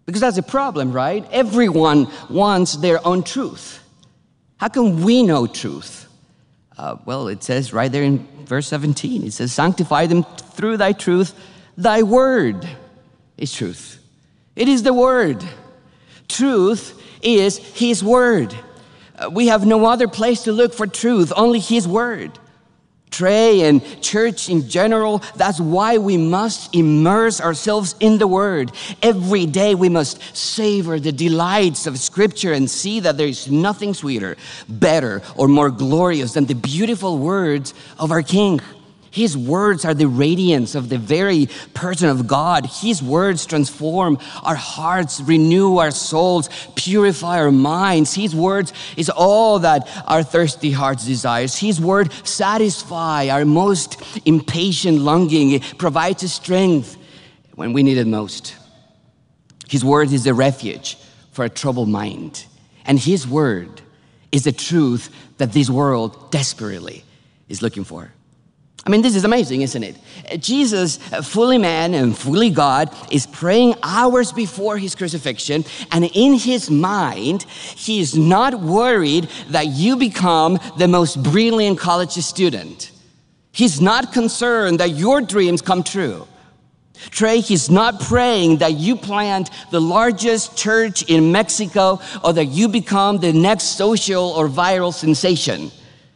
Because that's a problem, right? Everyone wants their own truth. How can we know truth? Well, it says right there in verse 17, it says, sanctify them through thy truth. Thy word is truth. It is the word. Truth is his word. We have no other place to look for truth, only his word. Trey and church in general, that's why we must immerse ourselves in the Word. Every day we must savor the delights of Scripture and see that there is nothing sweeter, better, or more glorious than the beautiful words of our King. His words are the radiance of the very person of God. His words transform our hearts, renew our souls, purify our minds. His words is all that our thirsty hearts desires. His word satisfies our most impatient longing. It provides us strength when we need it most. His word is a refuge for a troubled mind. And his word is the truth that this world desperately is looking for. I mean, this is amazing, isn't it? Jesus, fully man and fully God, is praying hours before his crucifixion, and in his mind, he is not worried that you become the most brilliant college student. He's not concerned that your dreams come true. Trey, he's not praying that you plant the largest church in Mexico or that you become the next social or viral sensation.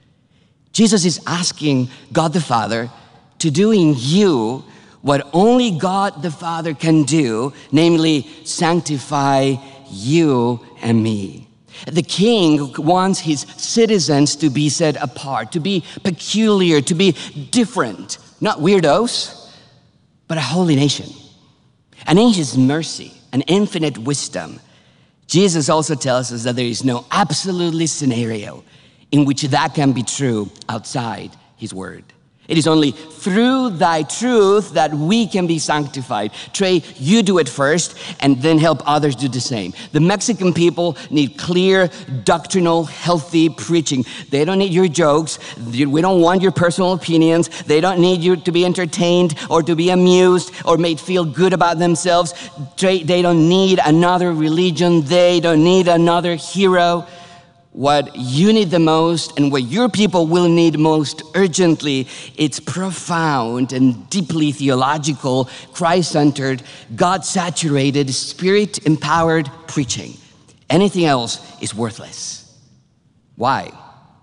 Jesus is asking God the Father to do in you what only God the Father can do, namely sanctify you and me. The King wants his citizens to be set apart, to be peculiar, to be different, not weirdos, but a holy nation. And in his mercy and infinite wisdom, Jesus also tells us that there is no absolutely scenario in which that can be true outside his word. It is only through thy truth that we can be sanctified. Trey, you do it first and then help others do the same. The Mexican people need clear, doctrinal, healthy preaching. They don't need your jokes. We don't want your personal opinions. They don't need you to be entertained or to be amused or made feel good about themselves. Trey, they don't need another religion. They don't need another hero. What you need the most and what your people will need most urgently, it's profound and deeply theological, Christ-centered, God-saturated, Spirit-empowered preaching. Anything else is worthless. Why?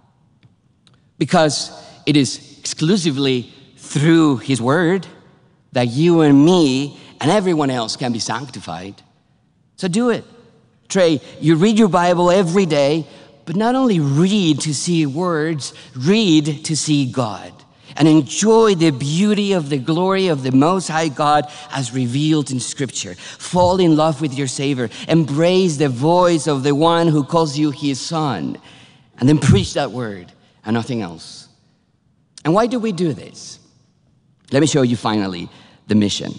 Because it is exclusively through his word that you and me and everyone else can be sanctified. So do it. Trey, you read your Bible every day, but not only read to see words, read to see God and enjoy the beauty of the glory of the Most High God as revealed in Scripture. Fall in love with your Savior. Embrace the voice of the one who calls you his son. And then preach that word and nothing else. And why do we do this? Let me show you finally the mission.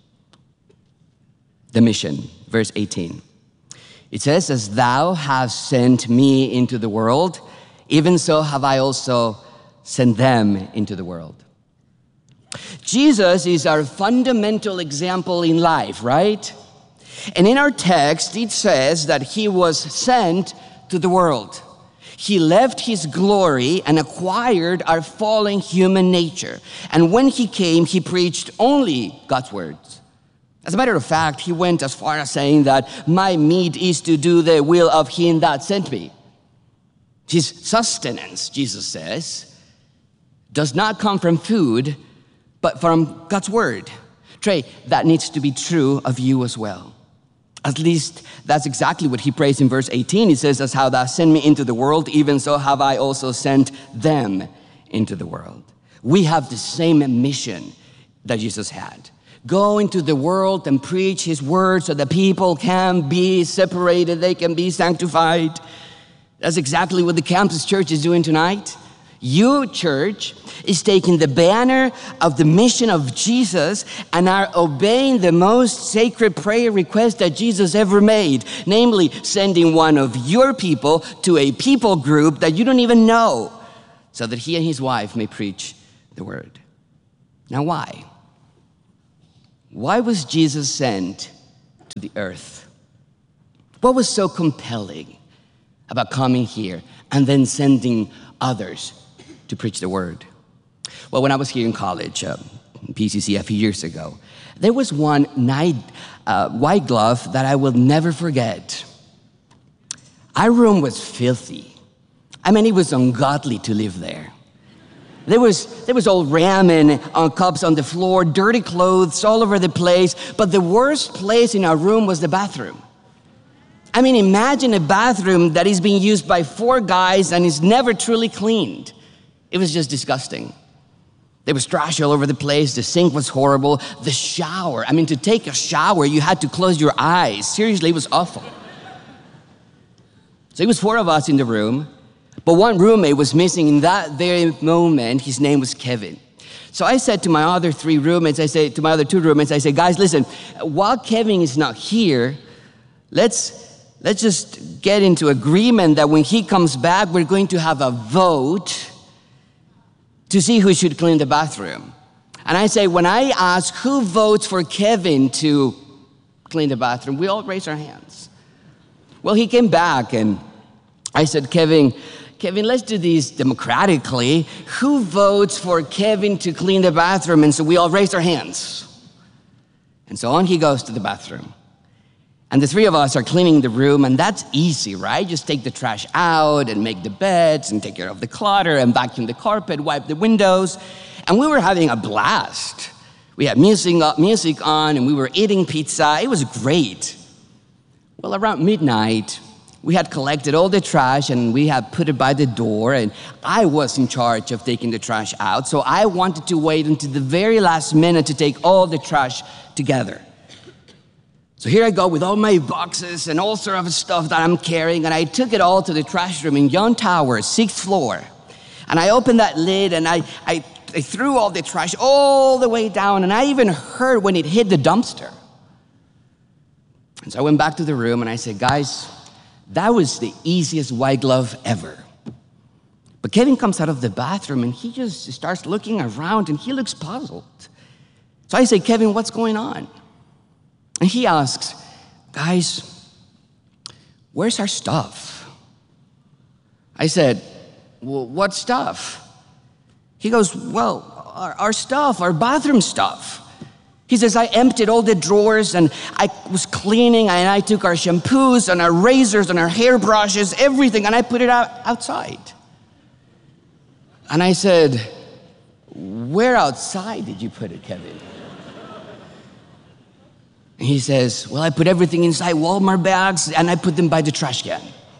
The mission, verse 18. It says, as thou hast sent me into the world, even so have I also sent them into the world. Jesus is our fundamental example in life, right? And in our text, it says that he was sent to the world. He left his glory and acquired our fallen human nature. And when he came, he preached only God's words. As a matter of fact, he went as far as saying that my meat is to do the will of him that sent me. His sustenance, Jesus says, does not come from food, but from God's word. Trey, that needs to be true of you as well. At least that's exactly what he prays in verse 18. He says, as how thou sent me into the world, even so have I also sent them into the world. We have the same mission that Jesus had. Go into the world and preach his word so that people can be separated, they can be sanctified. That's exactly what the campus church is doing tonight. You, church, is taking the banner of the mission of Jesus and are obeying the most sacred prayer request that Jesus ever made, namely sending one of your people to a people group that you don't even know so that he and his wife may preach the word. Now, why? Why was Jesus sent to the earth? What was so compelling about coming here and then sending others to preach the word? Well, when I was here in college, PCC a few years ago, there was one night white glove that I will never forget. Our room was filthy. I mean, it was ungodly to live there. There was old ramen on cups on the floor, dirty clothes all over the place, but the worst place in our room was the bathroom. I mean, imagine a bathroom that is being used by 4 guys and is never truly cleaned. It was just disgusting. There was trash all over the place. The sink was horrible. The shower, I mean, to take a shower, you had to close your eyes. Seriously, it was awful. So it was 4 of us in the room, but one roommate was missing in that very moment. His name was Kevin. So I said to my other 2 roommates, I said, guys, listen, while Kevin is not here, let's just get into agreement that when he comes back, we're going to have a vote to see who should clean the bathroom. And I say, when I ask who votes for Kevin to clean the bathroom, we all raise our hands. Well, he came back and I said, Kevin, let's do this democratically. Who votes for Kevin to clean the bathroom? And so we all raised our hands. And so on he goes to the bathroom. And the 3 of us are cleaning the room, and that's easy, right? Just take the trash out and make the beds and take care of the clutter and vacuum the carpet, wipe the windows. And we were having a blast. We had music on, and we were eating pizza. It was great. Well, around midnight, we had collected all the trash, and we had put it by the door, and I was in charge of taking the trash out, so I wanted to wait until the very last minute to take all the trash together. So here I go with all my boxes and all sort of stuff that I'm carrying, and I took it all to the trash room in Young Tower, 6th floor. And I opened that lid, and I threw all the trash all the way down, and I even heard when it hit the dumpster. And so I went back to the room, and I said, guys, that was the easiest white glove ever. But Kevin comes out of the bathroom, and he just starts looking around, and he looks puzzled. So I say, Kevin, what's going on? And he asks, guys, where's our stuff? I said, well, what stuff? He goes, well, our stuff, our bathroom stuff. He says, I emptied all the drawers and I was cleaning and I took our shampoos and our razors and our hairbrushes, everything, and I put it outside. And I said, where outside did you put it, Kevin? And he says, well, I put everything inside Walmart bags and I put them by the trash can.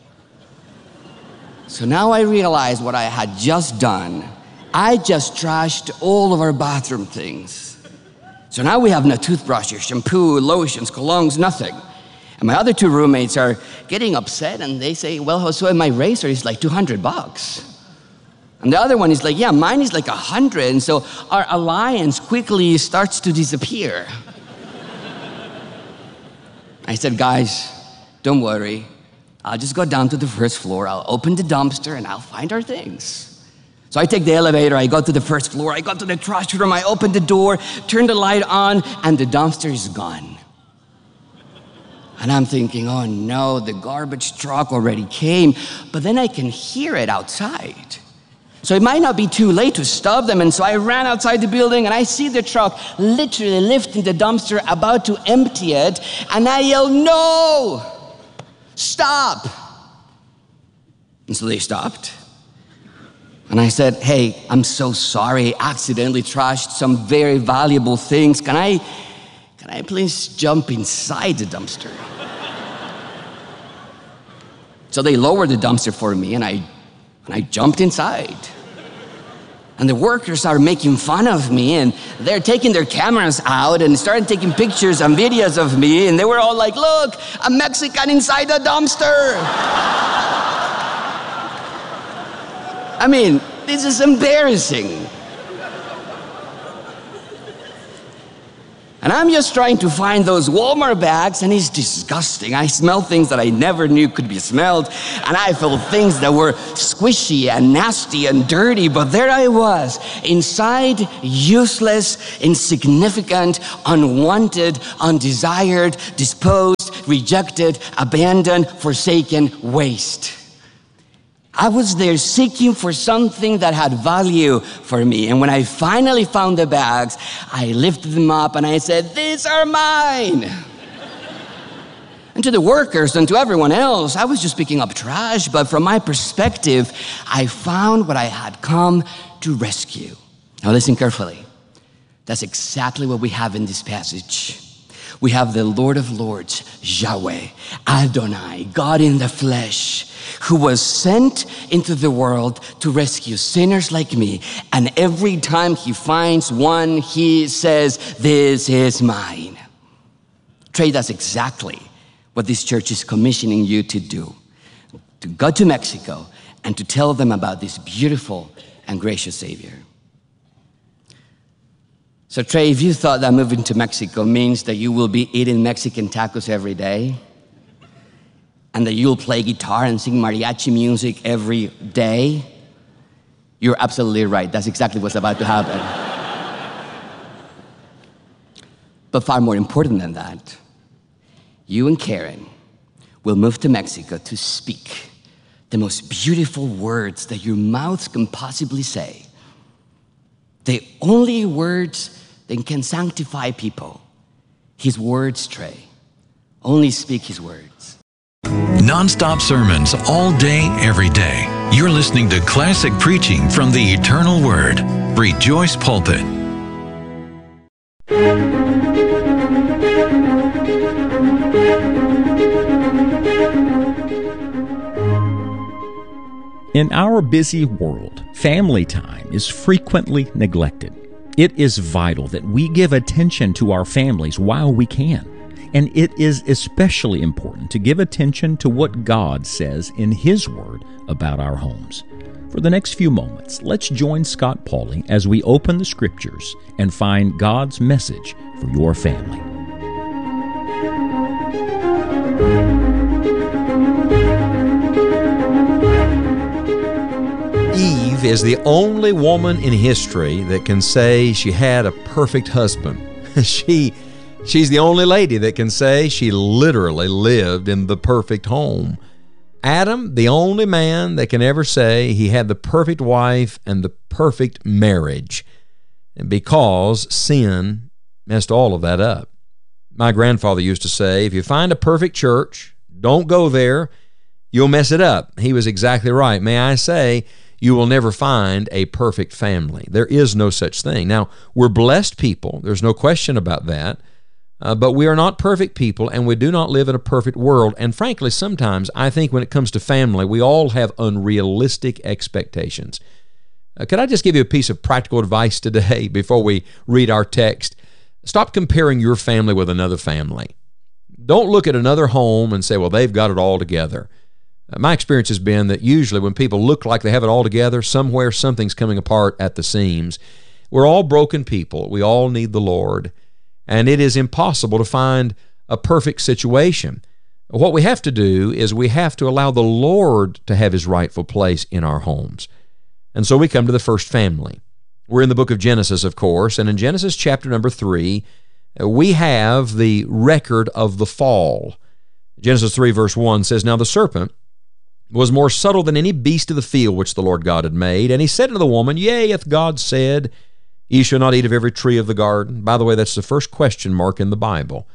So now I realize what I had just done. I just trashed all of our bathroom things. So now we have no toothbrushes, shampoo, lotions, colognes, nothing. And my other 2 roommates are getting upset and they say, well, Josue, my razor is like $200. And the other one is like, yeah, mine is like 100. And so our alliance quickly starts to disappear. I said, guys, don't worry. I'll just go down to the 1st floor. I'll open the dumpster and I'll find our things. So I take the elevator. I go to the 1st floor. I go to the trash room. I open the door, turn the light on, and the dumpster is gone. And I'm thinking, oh no, the garbage truck already came. But then I can hear it outside. So it might not be too late to stop them. And so I ran outside the building and I see the truck literally lifting the dumpster, about to empty it. And I yell, no, stop. And so they stopped. And I said, hey, I'm so sorry. I accidentally trashed some very valuable things. Can I please jump inside the dumpster? So they lowered the dumpster for me and I jumped inside. And the workers are making fun of me and they're taking their cameras out and started taking pictures and videos of me. And they were all like, look, a Mexican inside the dumpster. I mean, this is embarrassing. And I'm just trying to find those Walmart bags, and it's disgusting. I smell things that I never knew could be smelled, and I felt things that were squishy and nasty and dirty, but there I was, inside, useless, insignificant, unwanted, undesired, disposed, rejected, abandoned, forsaken, waste. I was there seeking for something that had value for me. And when I finally found the bags, I lifted them up and I said, "These are mine." And to the workers and to everyone else, I was just picking up trash. But from my perspective, I found what I had come to rescue. Now listen carefully. That's exactly what we have in this passage. We have the Lord of Lords, Yahweh, Adonai, God in the flesh, who was sent into the world to rescue sinners like me. And every time he finds one, he says, "This is mine." Trey, that's exactly what this church is commissioning you to do. To go to Mexico and to tell them about this beautiful and gracious Savior. So Trey, if you thought that moving to Mexico means that you will be eating Mexican tacos every day, and that you'll play guitar and sing mariachi music every day, you're absolutely right. That's exactly what's about to happen. But far more important than that, you and Karen will move to Mexico to speak the most beautiful words that your mouths can possibly say. The only words that can sanctify people. His words, Trey. Only speak his words. Non-stop sermons all day, every day. You're listening to classic preaching from the Eternal Word. Rejoice Pulpit. In our busy world, family time is frequently neglected. It is vital that we give attention to our families while we can. And it is especially important to give attention to what God says in His Word about our homes. For the next few moments, let's join Scott Pauley as we open the Scriptures and find God's message for your family. Eve is the only woman in history that can say she had a perfect husband. She's the only lady that can say she literally lived in the perfect home. Adam, the only man that can ever say he had the perfect wife and the perfect marriage. And because sin messed all of that up. My grandfather used to say, if you find a perfect church, don't go there, you'll mess it up. He was exactly right. May I say, you will never find a perfect family. There is no such thing. Now, we're blessed people. There's no question about that. But we are not perfect people, and we do not live in a perfect world. And frankly, sometimes I think when it comes to family, we all have unrealistic expectations. Could I just give you a piece of practical advice today before we read our text? Stop comparing your family with another family. Don't look at another home and say, well, they've got it all together. My experience has been that usually when people look like they have it all together, somewhere something's coming apart at the seams. We're all broken people. We all need the Lord. And it is impossible to find a perfect situation. What we have to do is we have to allow the Lord to have His rightful place in our homes. And so we come to the first family. We're in the book of Genesis, of course, and in Genesis chapter number 3, we have the record of the fall. Genesis 3 verse 1 says, Now the serpent was more subtle than any beast of the field which the Lord God had made. And he said unto the woman, Yea, hath God said, Ye shall not eat of every tree of the garden? By the way, that's the first question mark in the Bible.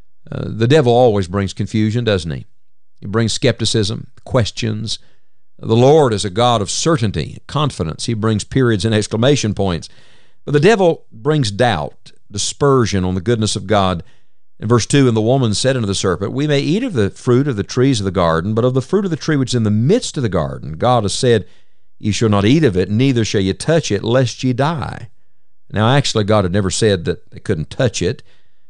The devil always brings confusion, doesn't he? He brings skepticism, questions. The Lord is a God of certainty, confidence. He brings periods and exclamation points. But the devil brings doubt, dispersion on the goodness of God. In verse 2, And the woman said unto the serpent, We may eat of the fruit of the trees of the garden, but of the fruit of the tree which is in the midst of the garden, God has said, Ye shall not eat of it, neither shall ye touch it, lest ye die. Now, actually, God had never said that they couldn't touch it,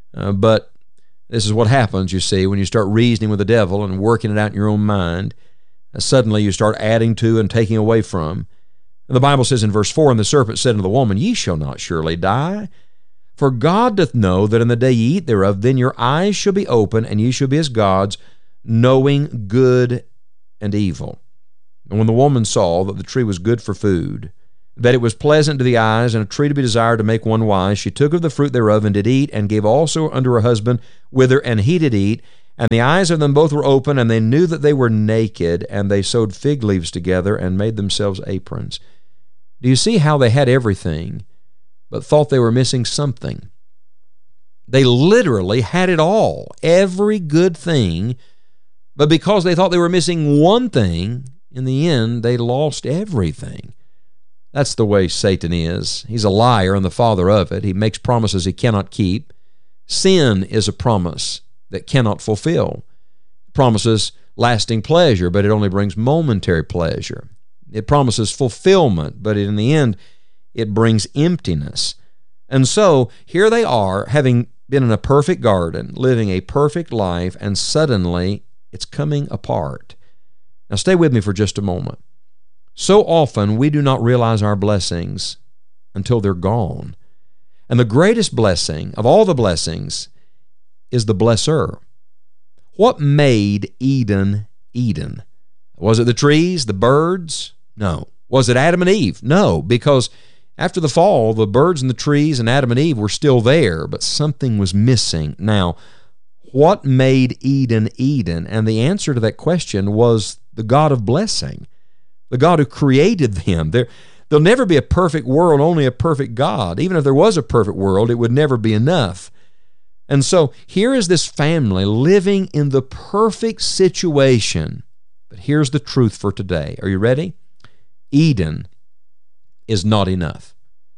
but this is what happens, you see, when you start reasoning with the devil and working it out in your own mind. Suddenly you start adding to and taking away from. And the Bible says in verse 4, And the serpent said unto the woman, Ye shall not surely die. For God doth know that in the day ye eat thereof, then your eyes shall be open, and ye shall be as gods, knowing good and evil. And when the woman saw that the tree was good for food, that it was pleasant to the eyes, and a tree to be desired to make one wise, she took of the fruit thereof, and did eat, and gave also unto her husband with her, and he did eat. And the eyes of them both were open, and they knew that they were naked, and they sewed fig leaves together, and made themselves aprons. Do you see how they had everything, but thought they were missing something? They literally had it all, every good thing, but because they thought they were missing one thing, in the end, they lost everything. That's the way Satan is. He's a liar and the father of it. He makes promises he cannot keep. Sin is a promise that cannot fulfill. It promises lasting pleasure, but it only brings momentary pleasure. It promises fulfillment, but in the end, it brings emptiness. And so, here they are, having been in a perfect garden, living a perfect life, and suddenly it's coming apart. Now, stay with me for just a moment. So often, we do not realize our blessings until they're gone. And the greatest blessing of all the blessings is the blesser. What made Eden Eden? Was it the trees, the birds? No. Was it Adam and Eve? No, because after the fall, the birds and the trees and Adam and Eve were still there, but something was missing. Now, what made Eden Eden? And the answer to that question was the God of blessing, the God who created them. There'll never be a perfect world, only a perfect God. Even if there was a perfect world, it would never be enough. And so here is this family living in the perfect situation. But here's the truth for today. Are you ready? Eden is not enough.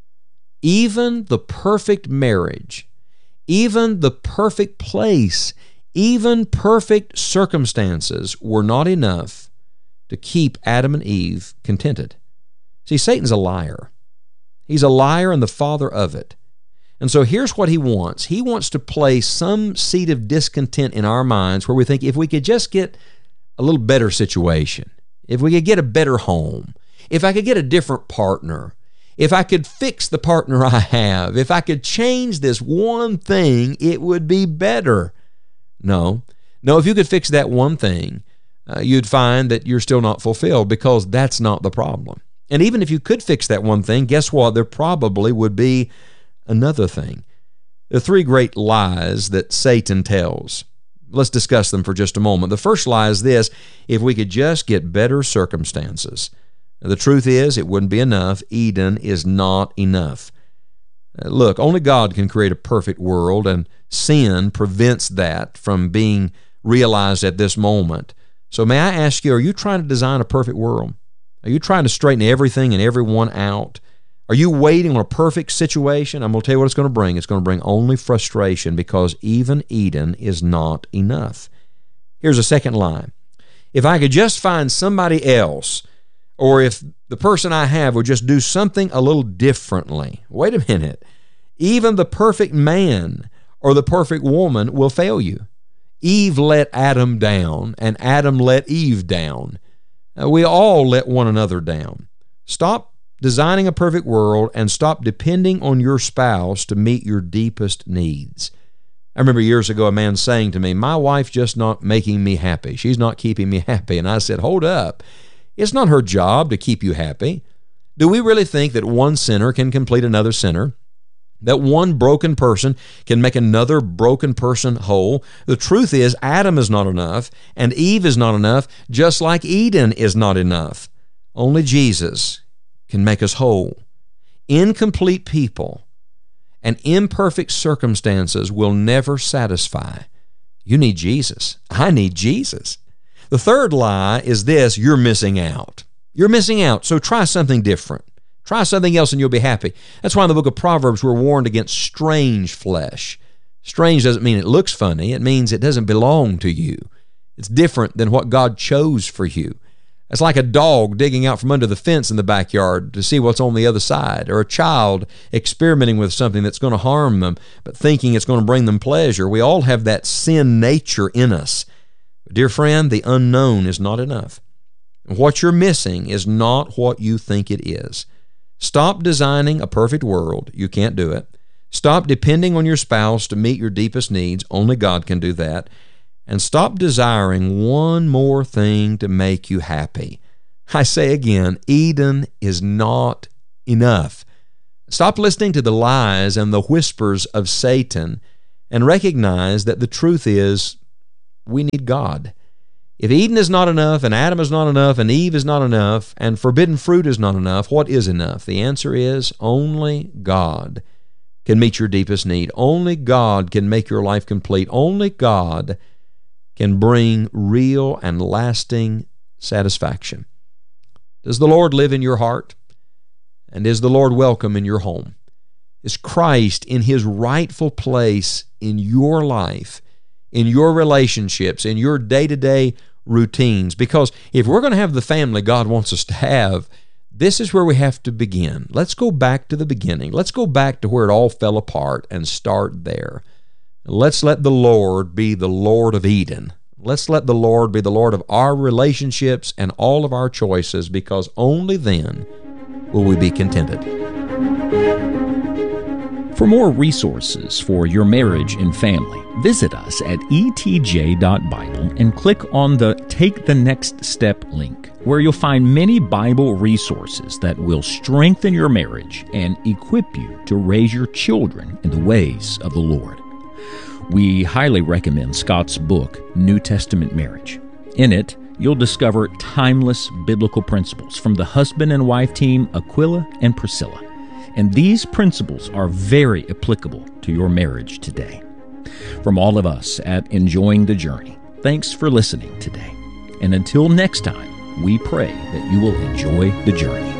Even the perfect marriage, even the perfect place, even perfect circumstances were not enough to keep Adam and Eve contented. See, Satan's a liar. He's a liar and the father of it. And so here's what he wants. He wants to place some seed of discontent in our minds where we think if we could just get a little better situation, if we could get a better home, if I could get a different partner, if I could fix the partner I have, if I could change this one thing, it would be better. No, if you could fix that one thing, you'd find that you're still not fulfilled because that's not the problem. And even if you could fix that one thing, guess what? There probably would be another thing. There are three great lies that Satan tells. Let's discuss them for just a moment. The first lie is this: if we could just get better circumstances. Now, the truth is, it wouldn't be enough. Eden is not enough. Look, only God can create a perfect world, and sin prevents that from being realized at this moment. So may I ask you, are you trying to design a perfect world? Are you trying to straighten everything and everyone out? Are you waiting on a perfect situation? I'm going to tell you what it's going to bring. It's going to bring only frustration because even Eden is not enough. Here's a second lie. If I could just find somebody else, or if the person I have would just do something a little differently. Wait a minute. Even the perfect man or the perfect woman will fail you. Eve let Adam down, and Adam let Eve down. We all let one another down. Stop designing a perfect world and stop depending on your spouse to meet your deepest needs. I remember years ago a man saying to me, my wife's just not making me happy. She's not keeping me happy. And I said, hold up. It's not her job to keep you happy. Do we really think that one sinner can complete another sinner? That one broken person can make another broken person whole? The truth is, Adam is not enough, and Eve is not enough, just like Eden is not enough. Only Jesus can make us whole. Incomplete people and imperfect circumstances will never satisfy. You need Jesus. I need Jesus. The third lie is this: you're missing out. You're missing out, so try something different. Try something else and you'll be happy. That's why in the book of Proverbs we're warned against strange flesh. Strange doesn't mean it looks funny. It means it doesn't belong to you. It's different than what God chose for you. It's like a dog digging out from under the fence in the backyard to see what's on the other side, or a child experimenting with something that's going to harm them but thinking it's going to bring them pleasure. We all have that sin nature in us. But dear friend, the unknown is not enough. What you're missing is not what you think it is. Stop designing a perfect world. You can't do it. Stop depending on your spouse to meet your deepest needs. Only God can do that. And stop desiring one more thing to make you happy. I say again, Eden is not enough. Stop listening to the lies and the whispers of Satan and recognize that the truth is we need God. If Eden is not enough, and Adam is not enough, and Eve is not enough, and forbidden fruit is not enough, what is enough? The answer is only God can meet your deepest need. Only God can make your life complete. Only God can bring real and lasting satisfaction. Does the Lord live in your heart? And is the Lord welcome in your home? Is Christ in His rightful place in your life, in your relationships, in your day-to-day routines? Because if we're going to have the family God wants us to have, this is where we have to begin. Let's go back to the beginning. Let's go back to where it all fell apart and start there. Let's let the Lord be the Lord of Eden. Let's let the Lord be the Lord of our relationships and all of our choices, because only then will we be contented. For more resources for your marriage and family, visit us at etj.bible and click on the Take the Next Step link, where you'll find many Bible resources that will strengthen your marriage and equip you to raise your children in the ways of the Lord. We highly recommend Scott's book, New Testament Marriage. In it, you'll discover timeless biblical principles from the husband and wife team Aquila and Priscilla. And these principles are very applicable to your marriage today. From all of us at Enjoying the Journey, thanks for listening today. And until next time, we pray that you will enjoy the journey.